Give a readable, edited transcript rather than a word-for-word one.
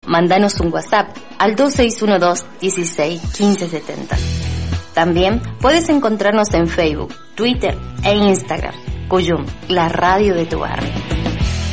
Mándanos un WhatsApp al 2612 16 15 70. También puedes encontrarnos en Facebook, Twitter e Instagram. Cuyum, la radio de tu barrio.